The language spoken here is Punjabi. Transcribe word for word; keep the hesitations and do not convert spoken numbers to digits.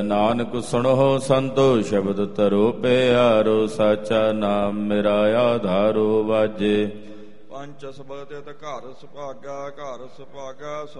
ਨਾਨਕ ਸੁਣੋ ਸੰਤੋ ਸ਼ਬਦ ਤਰੋ ਪਿਆਰੋ, ਸਾਚਾ ਨਾਮ ਮੇਰਾ ਆਧਾਰੋ ਵਾਜੇ। ਪੰਚ ਸਬਦ ਘਰ ਸੁਭਾਗਾ, ਘਰ ਸੁਭਾਗਾ